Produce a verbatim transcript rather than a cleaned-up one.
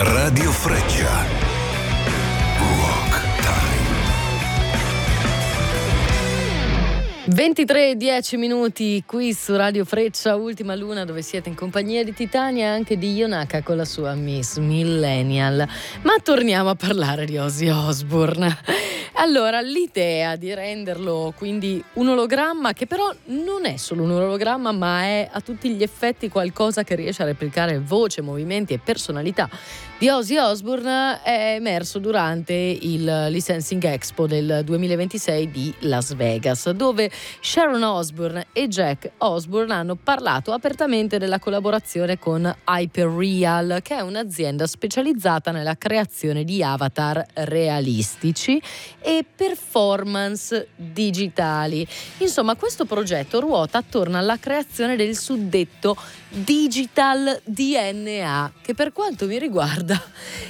Radio Freccia. Rock Time. ventitré e dieci minuti qui su Radio Freccia, Ultima Luna, dove siete in compagnia di Titania e anche di Yonaka con la sua Miss Millennial. Ma torniamo a parlare di Ozzy Osbourne. Allora, l'idea di renderlo quindi un ologramma, che però non è solo un ologramma, ma è a tutti gli effetti qualcosa che riesce a replicare voce, movimenti e personalità di Ozzy Osbourne, è emerso durante il Licensing Expo del duemilaventisei di Las Vegas, dove Sharon Osbourne e Jack Osbourne hanno parlato apertamente della collaborazione con Hyperreal, che è un'azienda specializzata nella creazione di avatar realistici e performance digitali. Insomma, questo progetto ruota attorno alla creazione del suddetto Digital D N A, che per quanto mi riguarda